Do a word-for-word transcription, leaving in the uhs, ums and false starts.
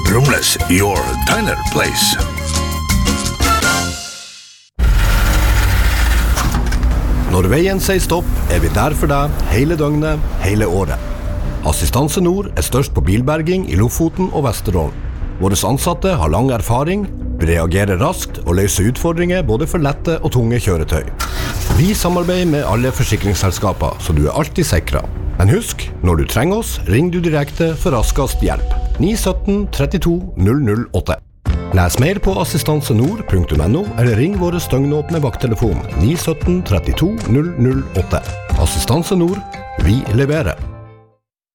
Brumles, your diner place. Når veien sier stopp, er vi der for deg hele døgnet, hele året. Assistanse Nord er størst på bilberging i Lofoten og Vesterålen. Våre ansatte har lang erfaring, reagerer raskt og løser utfordringer både for lette og tunge kjøretøy. Vi samarbeider med alle forsikringsselskaper, så du er alltid sikret. Men husk, når du trenger oss, ring du direkte for raskest hjelp. ni ett syv trettito null null åtte. Les mer på assistansenord punktum no eller ring våre støgnåpne vakttelefon ni ett syv trettito null null åtte. Assistanse Nord, vi leverer.